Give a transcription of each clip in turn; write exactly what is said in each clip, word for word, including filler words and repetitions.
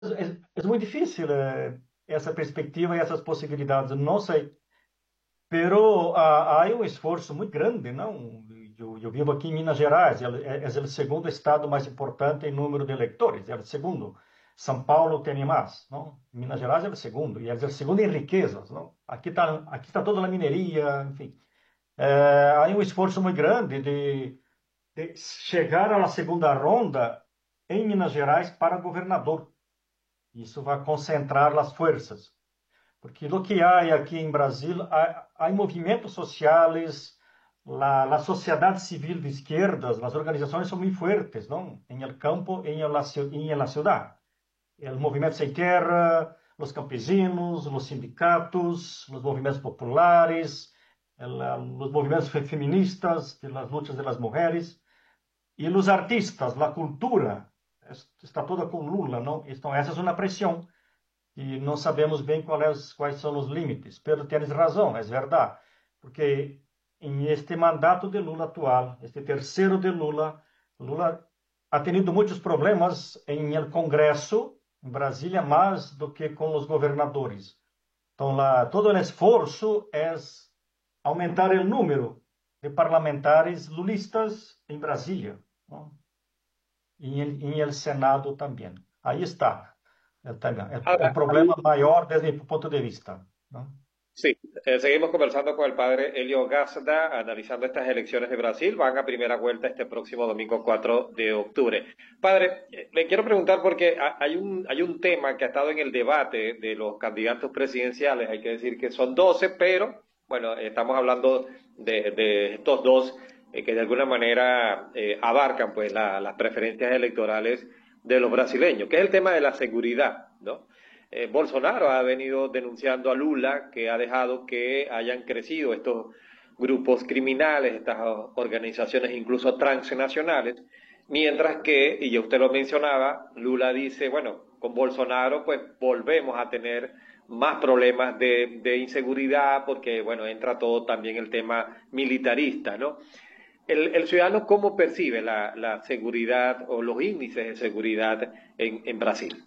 Es, es muy difícil eh, essa perspectiva e essas possibilidades. Não sei. Pero ah, há um esforço muito grande, não? Eu, eu vivo aqui em Minas Gerais, é, é, é o segundo estado mais importante em número de eleitores, é o segundo. São Paulo tem mais, não? Minas Gerais é o segundo, e é o segundo em riquezas, não? Aqui está aqui está toda a mineria, enfim. É, há um esforço muito grande de, de chegar à segunda ronda em Minas Gerais para governador. Isso vai concentrar as forças. Porque lo que há aqui em Brasil, há, há movimentos sociais, a, a sociedade civil de esquerdas, as organizações são muito fortes, não? Em el campo, em la, em la ciudad. O movimento sem terra, os campesinos, os sindicatos, os movimentos populares, os movimentos feministas, as lutas das mulheres, e os artistas, a cultura, está toda com Lula, não? Então, essa é uma pressão e não sabemos bem quais, quais são os limites. Pero tens razão, é verdade, porque em este mandato de Lula atual, este terceiro de Lula, Lula ha tenido muitos problemas em el Congresso, em Brasília, mais do que com os governadores. Então, lá, todo o esforço é aumentar o número de parlamentares lulistas em Brasília, não? E em, em el Senado também. Aí está. El, tema, el, el Ahora, problema mayor desde mi punto de vista, ¿no? sí, eh, seguimos conversando con el padre Elio Gazda, analizando estas elecciones de Brasil. Van a primera vuelta este próximo domingo cuatro de octubre. Padre, eh, le quiero preguntar porque ha- hay un, hay un tema que ha estado en el debate de los candidatos presidenciales. Hay que decir que son doce, pero bueno, estamos hablando de, de estos dos eh, que de alguna manera eh, abarcan pues la- las preferencias electorales de los brasileños, que es el tema de la seguridad, ¿no? Eh, Bolsonaro ha venido denunciando a Lula que ha dejado que hayan crecido estos grupos criminales, estas organizaciones incluso transnacionales, mientras que, y ya usted lo mencionaba, Lula dice, bueno, con Bolsonaro pues volvemos a tener más problemas de, de inseguridad porque, bueno, entra todo también el tema militarista, ¿no? El, el ciudadano, ¿cómo percibe la, la seguridad o los índices de seguridad en, en Brasil?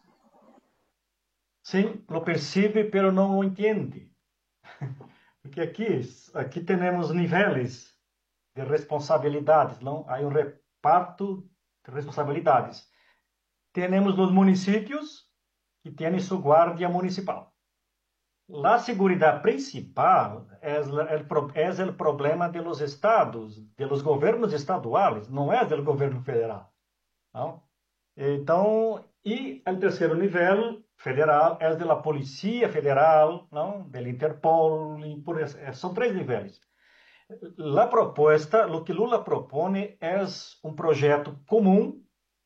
Sim, lo percebe, pero não o entende. Porque aqui, aqui temos níveis de responsabilidades, não? Há um reparto de responsabilidades. Temos os municípios que têm sua guarda municipal. A segurança principal é o problema de los estados, de los governos estaduais, não é do governo federal. Não? Então, e o terceiro nível federal é da Polícia Federal, não? Do Interpol, e por isso, são três níveis. A proposta, o que Lula propõe é um projeto comum,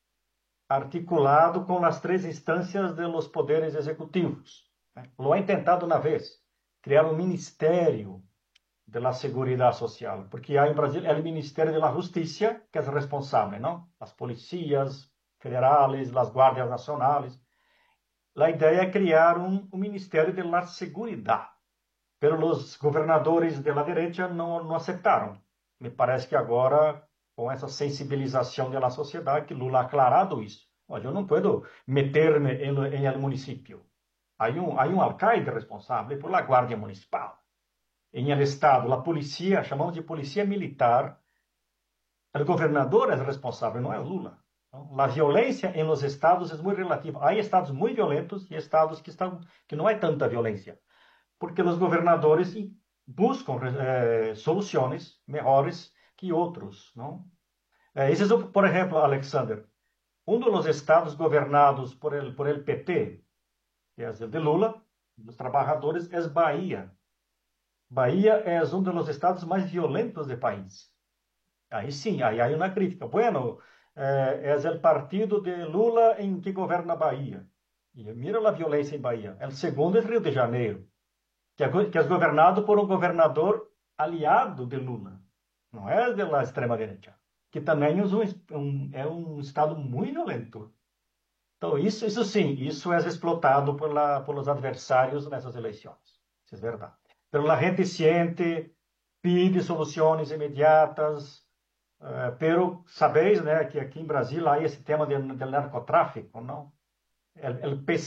articulado com as três instâncias dos poderes executivos. Lo ha intentado uma vez, criar um ministério da Seguridade Social, porque há em Brasil é o Ministério da Justiça que é responsável, não? As polícias federais, as guardas nacionais. A ideia é criar um, um Ministério da Seguridade, pero os governadores da direita não, não aceitaram. Me parece que agora, com essa sensibilização da sociedade, que Lula ha aclarado isso. Olha, eu não posso meter-me em, em el município. Há um, há um alcaide responsável por la Guardia Municipal. Em el Estado, a polícia, chamamos de polícia militar, o governador é responsável, não é Lula. Então, a violência em los estados é muito relativa. Há estados muito violentos e estados que, estão, que não há tanta violência, porque os governadores buscam eh, soluções melhores que outros. Não? Eh, esse é, por exemplo, Alexander, um dos estados governados por el, por el P T, que é o de Lula, dos trabalhadores, é Bahia. Bahia é um dos estados mais violentos do país. Aí sim, aí há uma crítica. Bueno, eh, é o partido de Lula em que governa Bahia. E mira a violência em Bahia. O segundo é Rio de Janeiro, que é, que é governado por um governador aliado de Lula. Não é da extrema-direita. Que também é um, um, é um estado muito violento. Então, isso, isso sim, isso é explotado pela, pelos adversários nessas eleições. Isso é verdade. Pero a gente siente, pede soluções imediatas, uh, pero sabeis, né, que aqui em Brasil há esse tema do narcotráfico, não? el, el